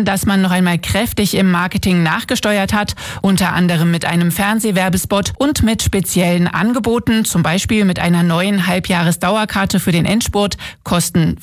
daran, dass man noch einmal kräftig im Marketing nachgesteuert hat, unter anderem mit einem Fernsehwerbespot und mit speziellen Angeboten, zum Beispiel mit einer neuen Halbjahresdauerkarte für den Endspurt, kosten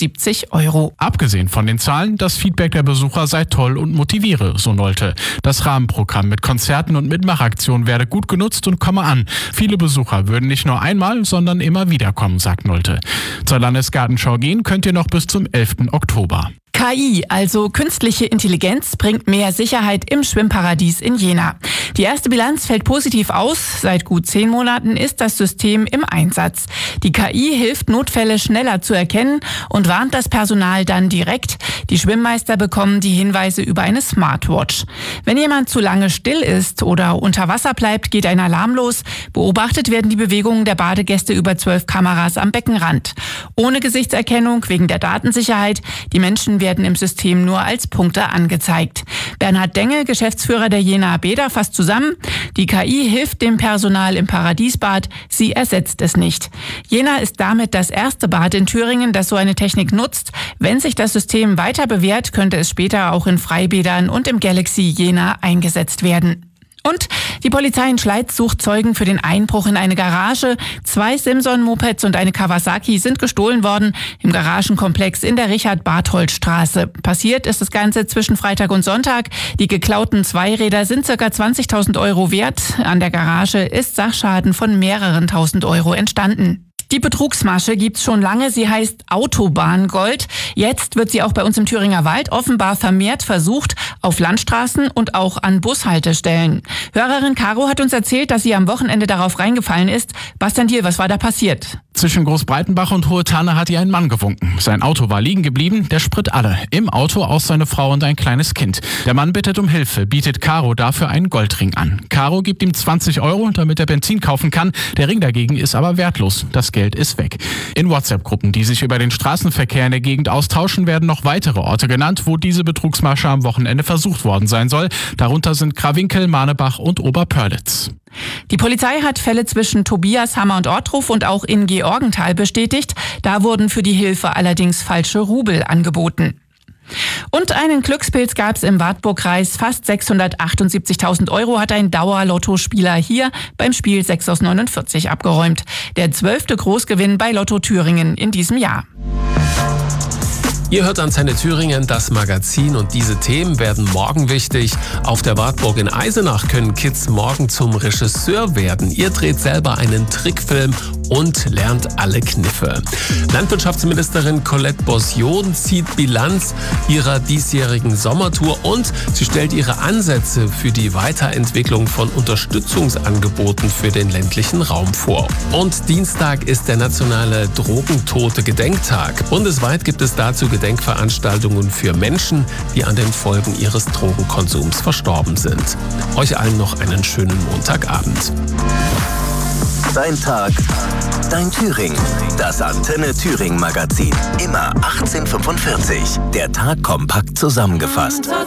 75 €. Abgesehen von den Zahlen, das Feedback der Besucher sei toll und motiviere, so Nolte. Das Rahmenprogramm mit Konzerten und Mitmachaktionen werde gut genutzt und komme an. Viele Besucher würden nicht nur einmal, sondern immer wieder kommen, sagt Nolte. Zur Landesgartenschau gehen könnt ihr noch bis zum 11. Oktober. KI, also künstliche Intelligenz, bringt mehr Sicherheit im Schwimmparadies in Jena. Die erste Bilanz fällt positiv aus. Seit gut 10 Monaten ist das System im Einsatz. Die KI hilft, Notfälle schneller zu erkennen und warnt das Personal dann direkt. Die Schwimmmeister bekommen die Hinweise über eine Smartwatch. Wenn jemand zu lange still ist oder unter Wasser bleibt, geht ein Alarm los. Beobachtet werden die Bewegungen der Badegäste über 12 Kameras am Beckenrand. Ohne Gesichtserkennung wegen der Datensicherheit. Die Menschen werden im System nur als Punkte angezeigt. Bernhard Dengel, Geschäftsführer der Jenaer Bäder, fasst zusammen: Die KI hilft dem Personal im Paradiesbad, sie ersetzt es nicht. Jena ist damit das erste Bad in Thüringen, das so eine Technik nutzt. Wenn sich das System weiter bewährt, könnte es später auch in Freibädern und im Galaxy Jena eingesetzt werden. Und die Polizei in Schleiz sucht Zeugen für den Einbruch in eine Garage. 2 Simson-Mopeds und eine Kawasaki sind gestohlen worden im Garagenkomplex in der Richard-Barthold-Straße. Passiert ist das Ganze zwischen Freitag und Sonntag. Die geklauten Zweiräder sind ca. 20.000 € wert. An der Garage ist Sachschaden von mehreren tausend Euro entstanden. Die Betrugsmasche gibt's schon lange. Sie heißt Autobahngold. Jetzt wird sie auch bei uns im Thüringer Wald offenbar vermehrt versucht, auf Landstraßen und auch an Bushaltestellen. Hörerin Caro hat uns erzählt, dass sie am Wochenende darauf reingefallen ist. Bastian Diel, was war da passiert? Zwischen Großbreitenbach und Hohe Tanne hat ihr ein Mann gewunken. Sein Auto war liegen geblieben, der Sprit alle. Im Auto auch seine Frau und ein kleines Kind. Der Mann bittet um Hilfe, bietet Caro dafür einen Goldring an. Caro gibt ihm 20 €, damit er Benzin kaufen kann. Der Ring dagegen ist aber wertlos. Das Geld ist weg. In WhatsApp-Gruppen, die sich über den Straßenverkehr in der Gegend austauschen, werden noch weitere Orte genannt, wo diese Betrugsmasche am Wochenende versucht worden sein soll. Darunter sind Krawinkel, Manebach und Oberpörlitz. Die Polizei hat Fälle zwischen Tobias, Hammer und Ortruf und auch in Georgenthal bestätigt. Da wurden für die Hilfe allerdings falsche Rubel angeboten. Und einen Glückspilz gab es im Wartburgkreis. Fast 678.000 € hat ein Dauerlottospieler hier beim Spiel 6 aus 49 abgeräumt. Der 12. Großgewinn bei Lotto Thüringen in diesem Jahr. Ihr hört Antenne Thüringen, das Magazin, und diese Themen werden morgen wichtig. Auf der Wartburg in Eisenach können Kids morgen zum Regisseur werden. Ihr dreht selber einen Trickfilm und lernt alle Kniffe. Landwirtschaftsministerin Colette Bossion zieht Bilanz ihrer diesjährigen Sommertour und sie stellt ihre Ansätze für die Weiterentwicklung von Unterstützungsangeboten für den ländlichen Raum vor. Und Dienstag ist der nationale Drogentote-Gedenktag. Bundesweit gibt es dazu Gedenkveranstaltungen für Menschen, die an den Folgen ihres Drogenkonsums verstorben sind. Euch allen noch einen schönen Montagabend. Dein Tag, dein Thüringen. Das Antenne Thüringen Magazin. Immer 18:45. Der Tag kompakt zusammengefasst.